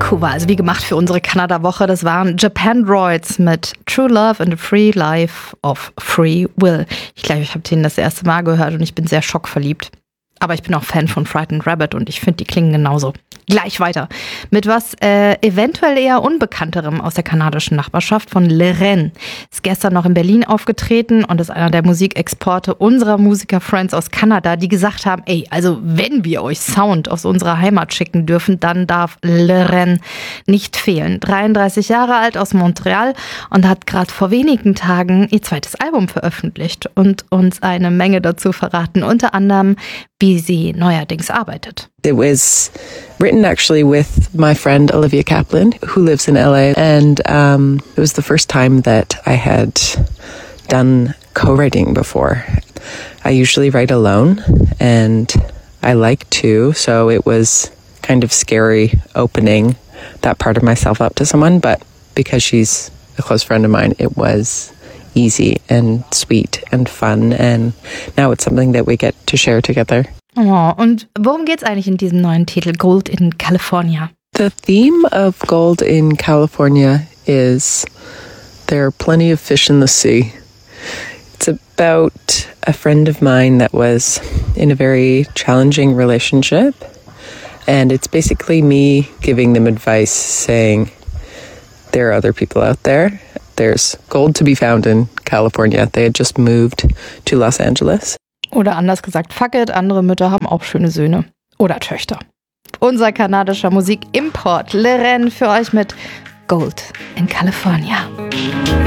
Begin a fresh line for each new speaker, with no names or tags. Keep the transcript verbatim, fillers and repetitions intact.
Vancouver, also wie gemacht für unsere Kanada-Woche. Das waren Japandroids mit True Love and a Free Life of Free Will. Ich glaube, ich habe den das erste Mal gehört und ich bin sehr schockverliebt. Aber ich bin auch Fan von Frightened Rabbit und ich finde, die klingen genauso. Gleich weiter. Mit was äh, eventuell eher Unbekannterem aus der kanadischen Nachbarschaft von Le Ren. Ist gestern noch in Berlin aufgetreten und ist einer der Musikexporte unserer Musiker-Friends aus Kanada, die gesagt haben, ey, also wenn wir euch Sound aus unserer Heimat schicken dürfen, dann darf Le Ren nicht fehlen. dreiunddreißig Jahre alt aus Montreal und hat gerade vor wenigen Tagen ihr zweites Album veröffentlicht und uns eine Menge dazu verraten. Unter anderem, wie sie neuerdings arbeitet.
It was written actually with my friend Olivia Kaplan, who lives in L A, and um, it was the first time that I had done co-writing before. I usually write alone, and I like to, so it was kind of scary opening that part of myself up to someone, but because she's a close friend of mine, it was easy and sweet and fun, and now it's something that we get to share together.
Oh, und worum geht's eigentlich in diesem neuen Titel, Gold in California?
The theme of Gold in California is there are plenty of fish in the sea. It's about a friend of mine that was in a very challenging relationship, and it's basically me giving them advice saying there are other people out there. There's gold to be found in California. They had just moved to Los Angeles.
Oder anders gesagt, fuck it, andere Mütter haben auch schöne Söhne. Oder Töchter. Unser kanadischer Musikimport Le Ren für euch mit Gold in California.